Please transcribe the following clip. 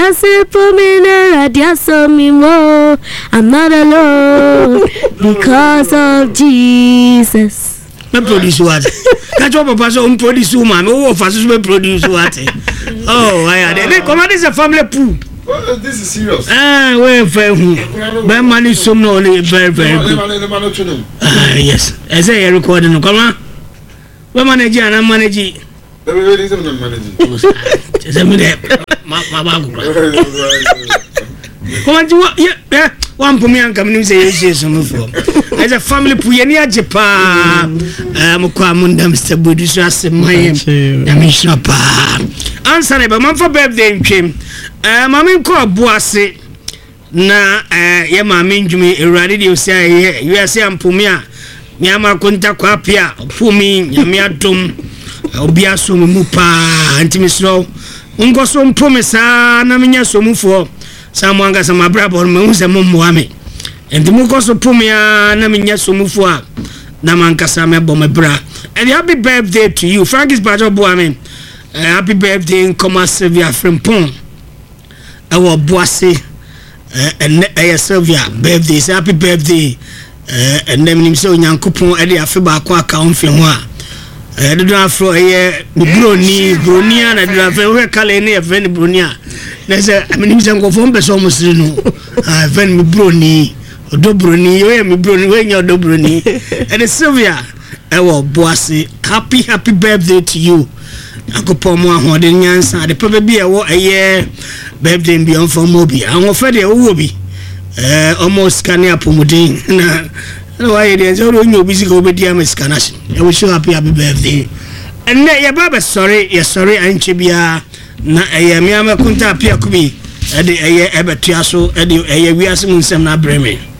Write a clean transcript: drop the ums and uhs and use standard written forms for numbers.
Wasi pumine radia so me more. I'm not alone because of Jesus. Me produce what? Catch up papa so produce woman. Oh, fast me produce what? Oh, I they come this a family pool. This is serious. Where fair who? But money some no very good. Yes. As I recording come on. We manage and manage. Come on, yeah. One for me and come in say some for. As a family Puyania Japan, Mukamunda, Mr. Budisras, my Namishapa. Answer about my for birthday came. Mammy called Boise. Na, yeah, mammy, you radio say, you are saying Pumia, Yama Kunta Quapia, Pumi, Yamiatum, Obiasum Mupa, Antimisro, Ungosom Promesa, Naminia Somufo. Someone got some brabo moons and mumwami. And the Mukos of Pumia, Naminia Sumufua, Namankasame Bomebra. And happy birthday to you, Frankis Bajo Boamin. Happy birthday in Comasivia from Pon. Our Boissy and Sylvia birthday. Happy birthday. And then him so young coupon Eddie Afiba Quaka from one. I don't have for a Brunia, and I don't have a calendar of any Brunia. There's a minister go from Besomos. I ven me Bruni, or Dobruni, you me Bruni, when you're Dobruni. And it's Sylvia, our Boissy. Happy birthday to you. Uncle Pomo, Hodinians, and the probably a year birthday beyond for Moby. I'm afraid it will be almost Scania Pomodin. No, I didn't know you busy go with the Amiscanash. I wish you happy birthday. And your Baba, sorry, and Chibia. Na Yama Kunta Piakubi, Eddie Ebertiaso, Eddie, we are some na breme.